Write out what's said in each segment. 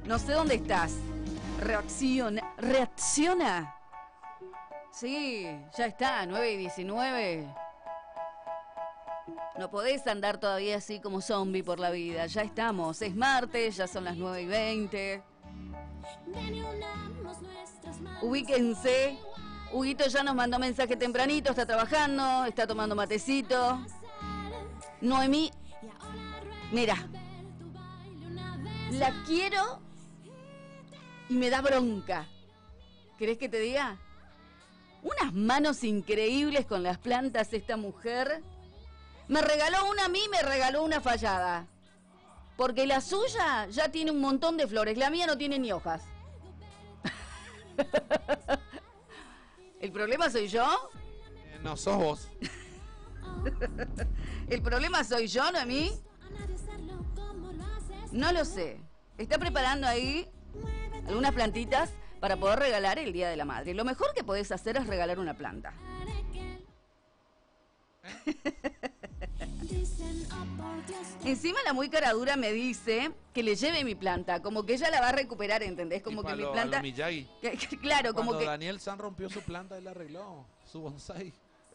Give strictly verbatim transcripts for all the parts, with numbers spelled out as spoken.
No sé dónde estás. Reacciona. Reacciona. Sí, ya está, nueve y diecinueve. No podés andar todavía así como zombie por la vida. Ya estamos, es martes, ya son las nueve y veinte. Ubíquense. Huguito ya nos mandó mensaje tempranito, está trabajando, está tomando matecito. Noemí, mira, la quiero y me da bronca. ¿Querés que te diga? Unas manos increíbles con las plantas esta mujer. Me regaló una a mí, me regaló una fallada. Porque la suya ya tiene un montón de flores, la mía no tiene ni hojas. ¿El problema soy yo? Eh, no, sos vos. ¿El problema soy yo, no a mí? No lo sé. Está preparando ahí algunas plantitas para poder regalar el Día de la Madre. Lo mejor que podés hacer es regalar una planta. ¿Eh? Encima la muy cara dura me dice que le lleve mi planta, como que ella la va a recuperar, ¿entendés? Como que mi lo, planta... Que, que, claro, Cuando como que... Daniel San rompió su planta, él la arregló, su bonsai.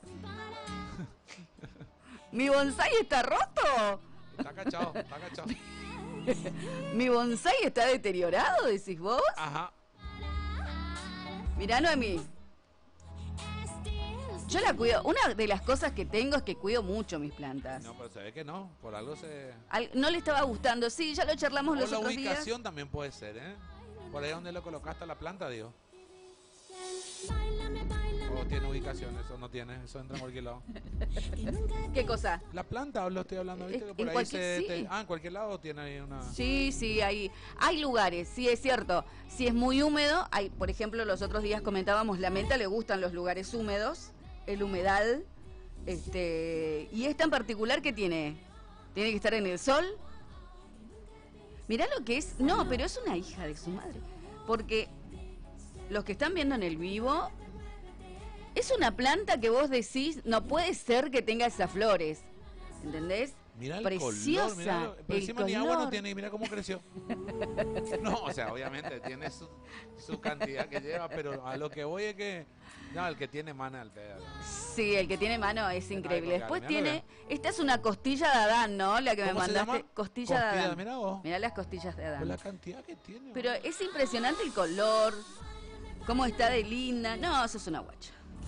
¿Mi bonsai está roto? Está cachado, está cachado. ¿Mi bonsai está deteriorado, decís vos? Ajá. Mirá, Noemí. Yo la cuido. Una de las cosas que tengo es que cuido mucho mis plantas. No, pero se ve que no. Por algo se... Al, no le estaba gustando. Sí, ya lo charlamos o los la otros días. La ubicación también puede ser, ¿eh? Por ahí donde lo colocaste la planta, digo. O tiene ubicación, eso no tiene. Eso entra en cualquier lado. ¿Qué cosa? La planta, o lo estoy hablando, ¿viste? Que por ahí se... Sí. Te, ah, en cualquier lado tiene ahí una... Sí, sí, hay, hay lugares, sí, es cierto. Si es muy húmedo, hay, por ejemplo, los otros días comentábamos, la menta le gustan los lugares húmedos. El humedal, este, y esta en particular, ¿qué tiene? ¿Tiene que estar en el sol? Mirá lo que es, no, pero es una hija de su madre, porque los que están viendo en el vivo, es una planta que vos decís, no puede ser que tenga esas flores, ¿entendés? Mirá el preciosa, color, mirá lo, pero encima color. Ni agua no tiene y mira cómo creció. No, o sea, obviamente tiene su, su cantidad que lleva, pero a lo que voy es que no, el que tiene mano al pedo. Sí, el que tiene mano es increíble. Después tiene, esta es una costilla de Adán, ¿no? La que me mandaste, costilla, costilla de Adán. Mirá vos. Mirá las costillas de Adán. Pero la cantidad que tiene. Pero man. Es impresionante el color, cómo está de linda. No, eso es una guacha.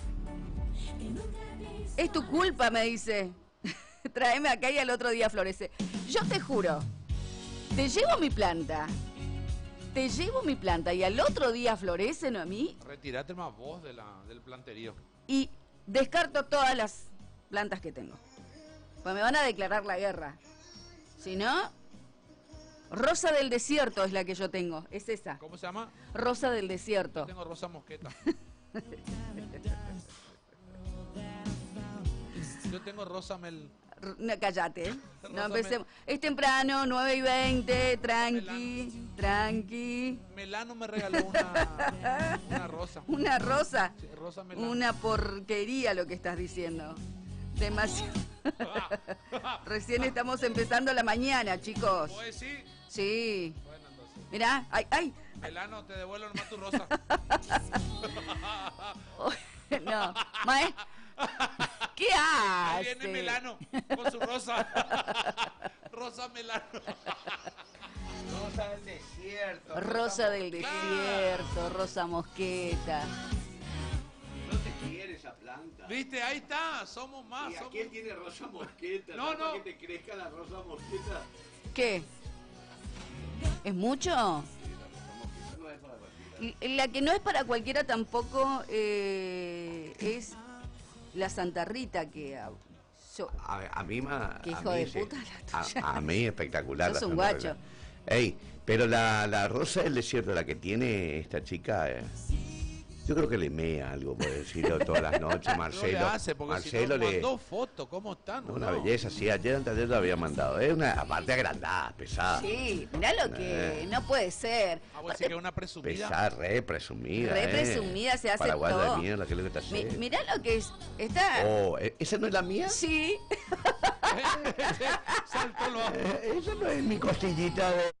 Es tu culpa, me dice. Tráeme acá y al otro día florece. Yo te juro, te llevo mi planta, te llevo mi planta y al otro día florece, ¿no a mí? Retírate más vos de la, del planterío. Y descarto todas las plantas que tengo. Pues me van a declarar la guerra. Si no, Rosa del Desierto es la que yo tengo, es esa. ¿Cómo se llama? Rosa del Desierto. Yo tengo Rosa Mosqueta. Yo tengo Rosa Mel... No, cállate, ¿eh? No empecemos. Es temprano, nueve y veinte, tranqui, Melano. tranqui. Melano me regaló una, una rosa. ¿Una rosa? Sí, rosa Melano. Una porquería lo que estás diciendo. Demasiado. Recién estamos empezando la mañana, chicos. ¿Vos decís? Sí. Bueno, entonces. Mirá, ay, ay. Melano, te devuelvo nomás tu rosa. No, mae. ¿Qué hace? Ahí viene Melano con su rosa. Rosa Melano. Rosa del desierto. Rosa del desierto, claro. Rosa Mosqueta. No te quiere esa planta. ¿Viste? Ahí está, somos más. ¿Y somos... aquel tiene rosa mosqueta? No, no. ¿Para que te crezca la rosa mosqueta? ¿Qué? ¿Es mucho? Sí, la rosa mosqueta no es para cualquiera. Y la que no es para cualquiera tampoco eh, es la Santa Rita, que a, yo, a, a mí ma, que a hijo mí, de sí. puta la tuya. A, a mí espectacular. Sos la un Santa guacho. Rita. Ey, pero la, la rosa del desierto, la que tiene esta chica, eh, yo creo que le mea algo, por decirlo, todas las noches. Marcelo, no le hace, porque Marcelo si no, le mandó fotos, ¿cómo están? Una no? belleza, sí, ayer antes de ayer lo había mandado. Es una aparte agrandada, pesada. Sí, mirá lo que Eh. no puede ser. Ah, vos decís que es una presumida. Pesada, re presumida. Re eh. presumida, se hace Paraguaya todo. de mierda, que es lo que está Mi, haciendo. mirá lo que es. Está. Oh, ¿esa no es la mía? Sí. Saltó lo Eh, esa no es mi costillita de...